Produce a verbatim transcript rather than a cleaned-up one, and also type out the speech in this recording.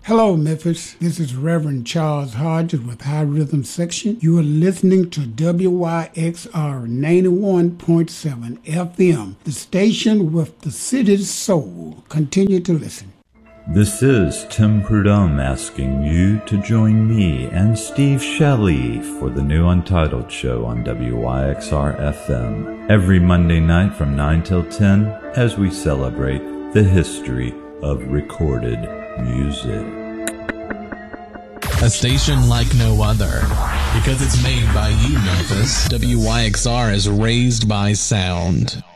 Hello, Memphis. This is Reverend Charles Hodges with High Rhythm Section. You are listening to W Y X R ninety-one point seven F M, the station with the city's soul. Continue to listen. This is Tim Prudhomme asking you to join me and Steve Shelley for the new Untitled Show on W Y X R F M every Monday night from nine till ten as we celebrate the history of recorded music. A station like no other, because it's made by you, Memphis. W Y X R is raised by sound.